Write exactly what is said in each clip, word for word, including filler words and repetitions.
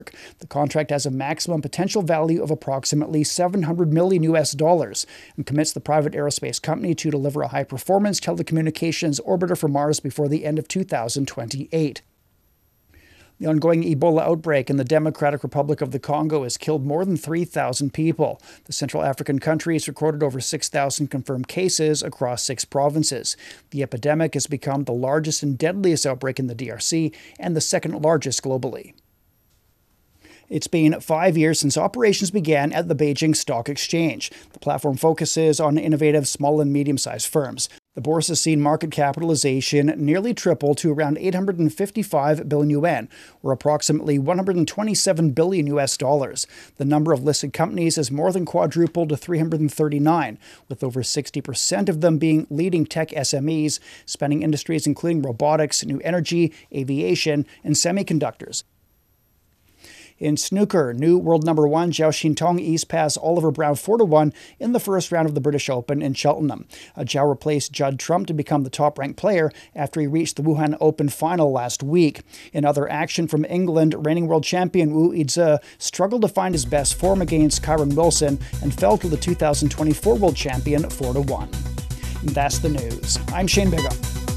The contract has a maximum potential value of approximately seven hundred million U S dollars and commits the private aerospace company to deliver a high-performance telecommunications orbiter for Mars before the end of two thousand twenty-eight. The ongoing Ebola outbreak in the Democratic Republic of the Congo has killed more than three thousand people. The Central African country has recorded over six thousand confirmed cases across six provinces. The epidemic has become the largest and deadliest outbreak in the D R C and the second largest globally. It's been five years since operations began at the Beijing Stock Exchange. The platform focuses on innovative small and medium-sized firms. The bourse has seen market capitalization nearly triple to around eight hundred fifty-five billion yuan, or approximately one hundred twenty-seven billion U S dollars. The number of listed companies has more than quadrupled to three hundred thirty-nine, with over sixty percent of them being leading tech S M Es, spanning industries including robotics, new energy, aviation, and semiconductors. In snooker, new world number one Zhao Xintong eased past Oliver Brown four to one in the first round of the British Open in Cheltenham. Uh, Zhao replaced Judd Trump to become the top-ranked player after he reached the Wuhan Open final last week. In other action from England, reigning world champion Wu Yizhe struggled to find his best form against Kyron Wilson and fell to the two thousand twenty-four world champion four to one. And that's the news. I'm Shane Bigham.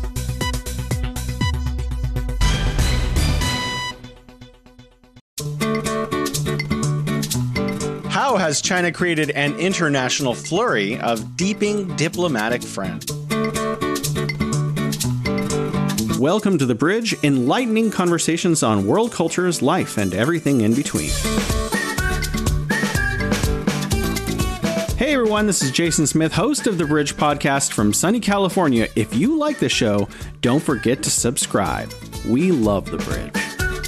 How has China created an international flurry of deeping diplomatic friends? Welcome to The Bridge, enlightening conversations on world cultures, life, and everything in between. Hey everyone, this is Jason Smith, host of The Bridge podcast from sunny California. If you like the show, don't forget to subscribe. We love The Bridge.